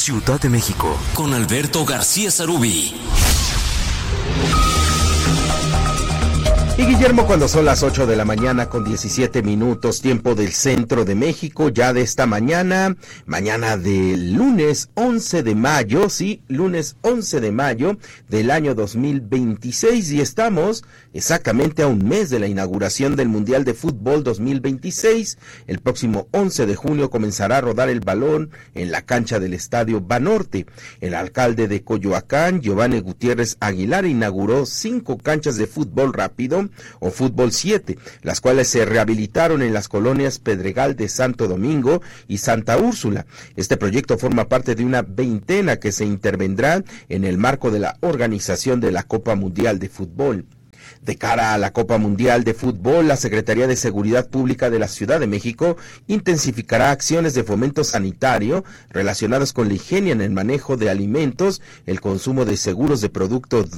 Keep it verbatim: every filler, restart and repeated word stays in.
Ciudad de México, con Alberto García Sarubí. Y Guillermo, cuando son las ocho de la mañana con diecisiete minutos, tiempo del centro de México, ya de esta mañana, mañana del lunes once de mayo, sí, lunes once de mayo del año dos mil veintiséis, y estamos exactamente a un mes de la inauguración del Mundial de Fútbol dos mil veintiséis. El próximo once de junio comenzará a rodar el balón en la cancha del Estadio Banorte. El alcalde de Coyoacán, Giovanni Gutiérrez Aguilar, inauguró cinco canchas de fútbol rápido o Fútbol siete, las cuales se rehabilitaron en las colonias Pedregal de Santo Domingo y Santa Úrsula. Este proyecto forma parte de una veintena que se intervendrá en el marco de la organización de la Copa Mundial de Fútbol. De cara a la Copa Mundial de Fútbol, la Secretaría de Seguridad Pública de la Ciudad de México intensificará acciones de fomento sanitario relacionadas con la higiene en el manejo de alimentos, el consumo de seguros de productos